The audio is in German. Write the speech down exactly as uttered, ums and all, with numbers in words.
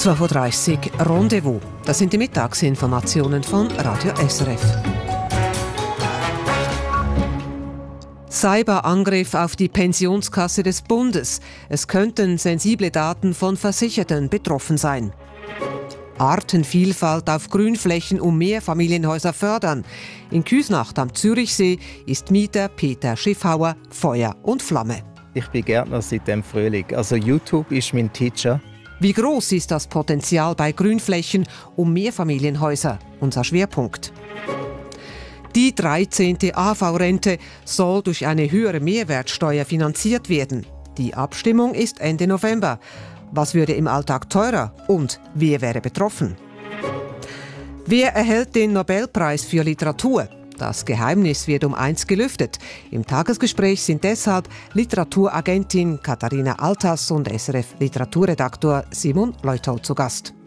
zwölf Uhr dreißig Rendezvous. Das sind die Mittagsinformationen von Radio S R F. Cyberangriff auf die Pensionskasse des Bundes. Es könnten sensible Daten von Versicherten betroffen sein. Artenvielfalt auf Grünflächen um Mehrfamilienhäuser fördern. In Küsnacht am Zürichsee ist Mieter Peter Schiffhauer Feuer und Flamme. Ich bin Gärtner seit dem Frühling. Also YouTube ist mein Teacher. Wie groß ist das Potenzial bei Grünflächen um Mehrfamilienhäuser? Unser Schwerpunkt. Die dreizehnte A V-Rente soll durch eine höhere Mehrwertsteuer finanziert werden. Die Abstimmung ist Ende November. Was würde im Alltag teurer und wer wäre betroffen? Wer erhält den Nobelpreis für Literatur? Das Geheimnis wird um eins gelüftet. Im Tagesgespräch sind deshalb Literaturagentin Katharina Altas und S R F-Literaturredaktor Simon Leuthau zu Gast.